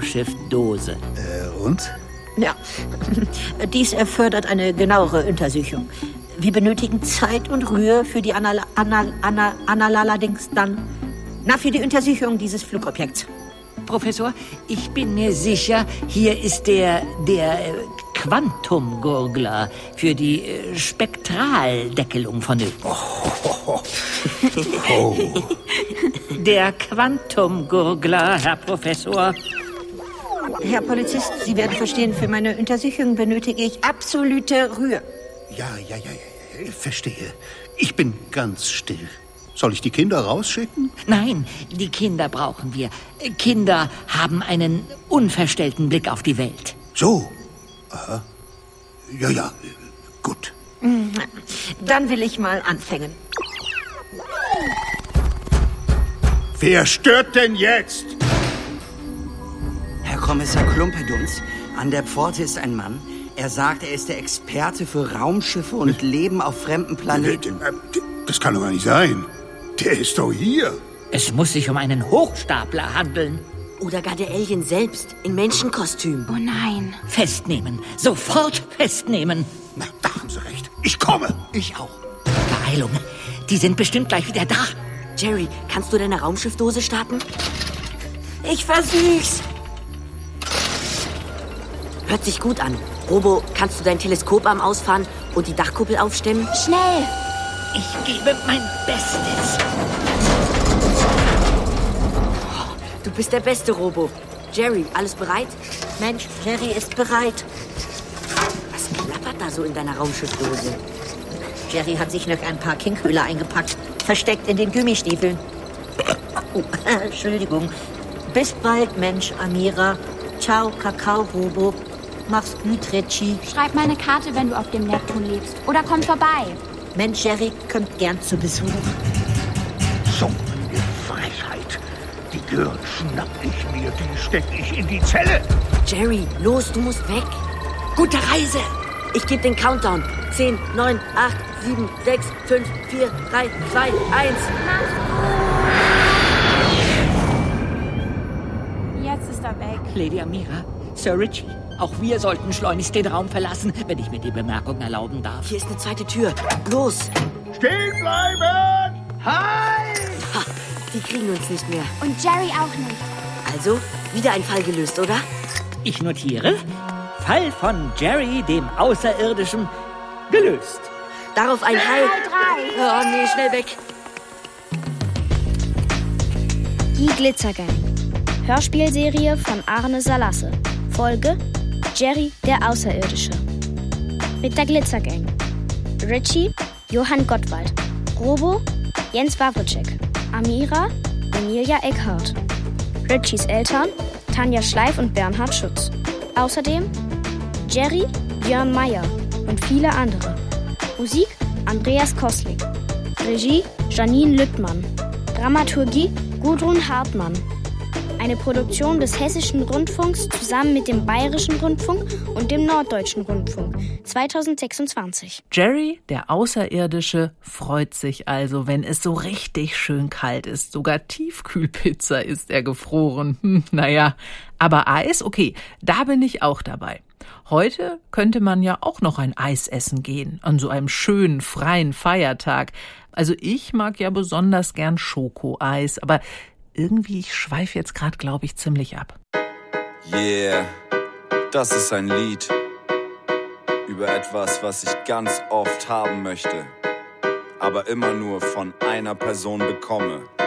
Raumschiffdose. Und? Ja, dies erfordert eine genauere Untersuchung. Wir benötigen Zeit und Ruhe für die allerdings dann. Für die Untersuchung dieses Flugobjekts. Professor, ich bin mir sicher, hier ist der Quantumgurgler für die Spektraldeckelung vonnöten. Der Quantumgurgler, Herr Professor. Herr Polizist, Sie werden verstehen, für meine Untersuchung benötige ich absolute Ruhe. Ja, verstehe. Ich bin ganz still. Soll ich die Kinder rausschicken? Nein, die Kinder brauchen wir. Kinder haben einen unverstellten Blick auf die Welt. So. Aha. Ja, gut. Dann will ich mal anfangen. Wer stört denn jetzt? Herr Kommissar Klumpeduns, an der Pforte ist ein Mann. Er sagt, er ist der Experte für Raumschiffe und Leben auf fremden Planeten. Das kann doch gar nicht sein. Der ist doch hier. Es muss sich um einen Hochstapler handeln. Oder gar der Alien selbst, in Menschenkostüm. Oh nein. Festnehmen. Sofort festnehmen. Na, da haben Sie recht. Ich komme. Ich auch. Beeilung. Die sind bestimmt gleich wieder da. Jerry, kannst du deine Raumschiffdose starten? Ich versuch's. Hört sich gut an. Robo, kannst du dein Teleskoparm ausfahren und die Dachkuppel aufstemmen? Schnell! Ich gebe mein Bestes. Du bist der beste, Robo. Jerry, alles bereit? Mensch, Jerry ist bereit. Was klappert da so in deiner Raumschiffdose? Jerry hat sich noch ein paar Kinkhühler eingepackt, versteckt in den Gummistiefeln. Oh, Entschuldigung. Bis bald, Mensch, Amira. Ciao, Kakao, Robo. Mach's gut, Richie. Schreib mal eine Karte, wenn du auf dem Neptun lebst. Oder komm vorbei. Mensch, Jerry kommt gern zu Besuch. So eine Frechheit. Die Girl schnapp ich mir, die steck ich in die Zelle. Jerry, los, du musst weg. Gute Reise. Ich gebe den Countdown. 10, 9, 8, 7, 6, 5, 4, 3, 2, 1. Jetzt ist er weg. Lady Amira, Sir Richie, auch wir sollten schleunigst den Raum verlassen, wenn ich mir die Bemerkung erlauben darf. Hier ist eine zweite Tür. Los. Stehen bleiben! Hi! Ha, die kriegen uns nicht mehr. Und Jerry auch nicht. Also, wieder ein Fall gelöst, oder? Ich notiere, Fall von Jerry, dem Außerirdischen, gelöst. Darauf ein Heil. Oh nee, schnell weg. Die Glitzergang. Hörspielserie von Arne Salasse. Folge Jerry, der Außerirdische. Mit der Glitzergang. Richie, Johann Gottwald. Robo, Jens Wawrczyk. Amira, Emilia Eckhardt. Richies Eltern, Tanja Schleif und Bernhard Schutz. Außerdem Jerry, Björn Meyer und viele andere. Musik Andreas Koslik. Regie Janine Lüttmann. Dramaturgie Gudrun Hartmann. Eine Produktion des Hessischen Rundfunks zusammen mit dem Bayerischen Rundfunk und dem Norddeutschen Rundfunk 2026. Jerry, der Außerirdische, freut sich also, wenn es so richtig schön kalt ist. Sogar Tiefkühlpizza ist er gefroren. Naja, aber Eis, okay, da bin ich auch dabei. Heute könnte man ja auch noch ein Eis essen gehen, an so einem schönen, freien Feiertag. Also ich mag ja besonders gern Schokoeis, aber irgendwie, ich schweife jetzt gerade, glaube ich, ziemlich ab. Yeah, das ist ein Lied über etwas, was ich ganz oft haben möchte, aber immer nur von einer Person bekomme.